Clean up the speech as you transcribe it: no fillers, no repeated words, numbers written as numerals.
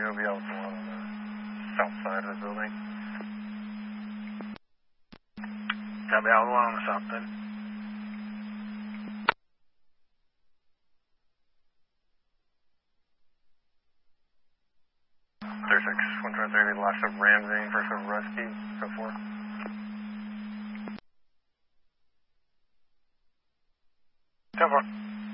OBL is on the south side of the building. Copy, Alpha 1 on the south side. 36, 123, the last of Ramsey, first of Rusty, go for it.